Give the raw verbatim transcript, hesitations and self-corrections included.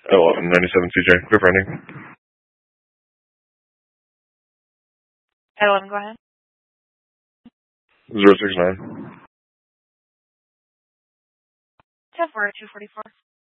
Oh, ninety-seven C J. Quick running. eleven, go ahead. Zero six nine. ten four, two forty-four.